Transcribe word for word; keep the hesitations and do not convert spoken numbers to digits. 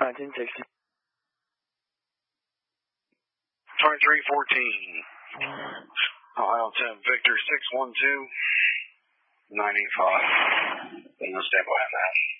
nineteen sixty. twenty-three fourteen. Ohio ten, Victor six one two, nine eight five. And you'll stand by on that.